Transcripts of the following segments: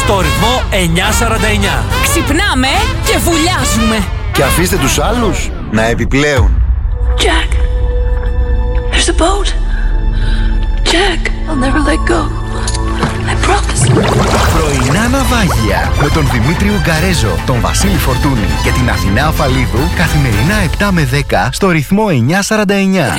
στο ρυθμό 949. Ξυπνάμε και βουλιάζουμε. Και αφήστε τους άλλους να επιπλέουν. Jack, there's a boat. Jack, I'll never let go. I promise. Πρωινά ναυάγια με τον Δημήτρη Ουγκαρέζο, τον Βασίλη Φορτούνη και την Αθηνά Αφαλίδου καθημερινά 7 με 10 στο ρυθμό 949.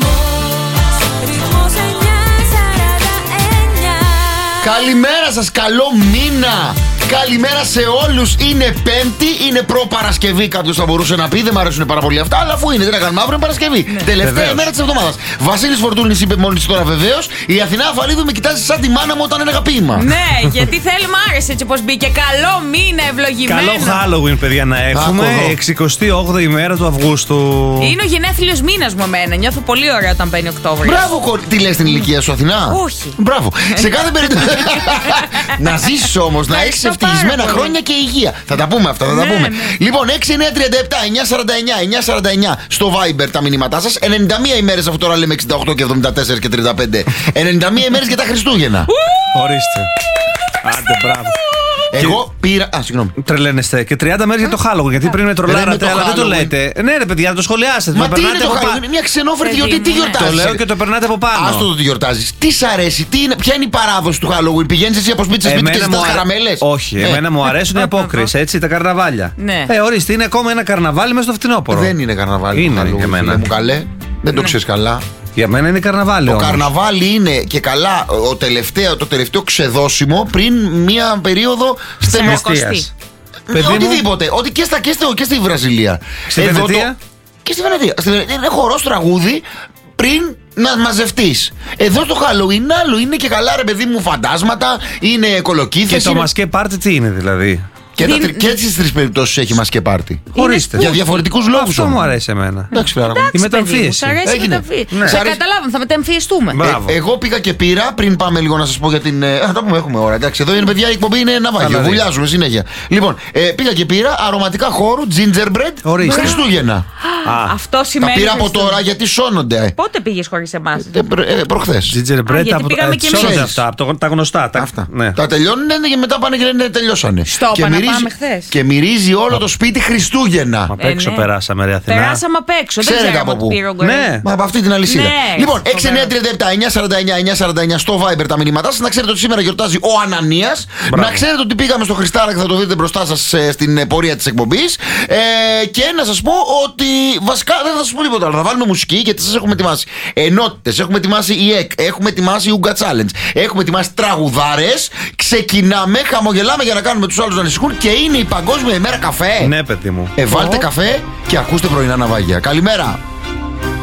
Καλημέρα σας, καλό μήνα! Καλημέρα σε όλους. Είναι Πέμπτη, είναι προ-Παρασκευή. Κάποιος θα μπορούσε να πει, δεν μου αρέσουν πάρα πολύ αυτά, αλλά αφού είναι, δεν θα κάνουμε αύριο, είναι Παρασκευή. Ναι. Τελευταία μέρα της εβδομάδας. Βασίλης Φορτούνης είπε μόλις τώρα βεβαίως. Η Αθηνά Αφαλίδου με κοιτάζει σαν τη μάνα μου όταν έλεγα ποίημα. Ναι, γιατί θέλει, μ' άρεσε έτσι πως μπήκε. Καλό μήνα, ευλογημένο. Καλό Halloween, παιδιά, να έχουμε. 68η μέρα του Αυγούστου. Είναι ο γενέθλιος μήνας μου εμένα. Νιώθω πολύ ωραία όταν μπαίνει Οκτώβριος. Μπράβο, τι λες την ηλικία σου, Αθηνά? Όχι. Μπράβο. Σε κάθε περίπτωση. Να ζήσεις όμως, να έχεις ευτυχισμένα χρόνια και υγεία. Θα τα πούμε αυτά, θα τα πούμε. Λοιπόν, 6937 949 949 στο Viber τα μηνύματά σας. 91 ημέρες, αφού τώρα λέμε 68 και 74 και 35. 91 ημέρες για τα Χριστούγεννα. Ορίστε. Άντε, μπράβο. Εγώ πήρα. Συγγνώμη. Τρελαίνεστε. Και 30 μέρες για το Halloween. Γιατί πριν με τρολάρατε, αλλά δεν το λέτε. Ναι, ρε παιδιά, το σχολιάσετε. Μα τι είναι το Halloween? Είναι μια ξενόφερτη γιορτή. Τι γιορτάζεις? Το λέω και το περνάτε από πάνω. Άστο το τι γιορτάζεις. Τι σ' αρέσει, ποια είναι η παράδοση του Halloween? Πηγαίνεις εσύ από σπίτι σε σπίτι και ζητάς καραμέλες? Όχι, εμένα μου αρέσουν οι απόκριες, έτσι, τα καρναβάλια. Ορίστε, είναι ακόμα ένα καρναβάλι μέσα στο φθινόπωρο. Δεν είναι καρναβάλι. Είναι για μένα. Μου καλέ, δεν το ξέρεις καλά. Για μένα είναι καρναβάλι. Το καρναβάλι είναι και καλά το τελευταίο ξεδώσιμο πριν μία περίοδο στενοκοστής. Οτιδήποτε. Ότι και στη Βραζιλία. Στη Βενετία. Και στη Βενετία. Είναι χορός τραγούδι πριν να μαζευτείς. Εδώ στο Halloween άλλο είναι και καλά, ρε παιδί μου, φαντάσματα, είναι κολοκύθες. Και το μασκέ πάρτι τι είναι δηλαδή? Και στις τρεις περιπτώσεις έχει μασκέ πάρτι. Ορίστε. Για διαφορετικούς λόγους. Αυτό μου αρέσει εμένα. Εντάξει, η μεταμφίεση. Σ' αρέσει η μεταμφίεση. Σε καταλάβαμε, θα μεταμφιεστούμε. Εγώ πήγα και πήρα, πριν πάμε λίγο να σας πω για την. Θα το πούμε, έχουμε ώρα. Εντάξει, εδώ είναι, παιδιά, η εκπομπή είναι ναυάγιο. Βουλιάζουμε συνέχεια. Λοιπόν, πήγα και πήρα αρωματικά χώρου, gingerbread, Χριστούγεννα. Αυτό σημαίνει. Τα πήρα από τώρα γιατί σώνονται. Πότε πήγες χωρίς εμάς? Προχθές. Gingerbread, σώνονται αυτά, από τα γνωστά. Τα τελειώνουν και μετά πάνε και λένε τελειώσανε. Και μυρίζει όλο το σπίτι Χριστούγεννα. Απ' έξω περάσαμε, ρε Αθηνά. Περάσαμε απ' έξω. Δεν ξέρω από πού. Ναι, μα από αυτή την αλυσίδα. Λοιπόν, 6937 949 949 στο Viber τα μηνύματά σας. Να ξέρετε ότι σήμερα γιορτάζει ο Ανανίας. Να ξέρετε ότι πήγαμε στο Χριστάρα και θα το δείτε μπροστά σας στην πορεία της εκπομπής. Και να σας πω ότι βασικά δεν θα σας πω τίποτα άλλο. Θα βάλουμε μουσική γιατί σας έχουμε ετοιμάσει ενότητες, έχουμε ετοιμάσει η ΕΚ, έχουμε ετοιμάσει η Ουγκα Challenge, έχουμε ετοιμάσει τραγουδάρες. Ξεκινάμε, χαμογελάμε για να κάνουμε τους άλλους να ανησυχούν. Και είναι η Παγκόσμια ημέρα καφέ. Ναι, παιδί μου. Βάλτε καφέ και ακούστε πρωινά ναυάγια. Καλημέρα.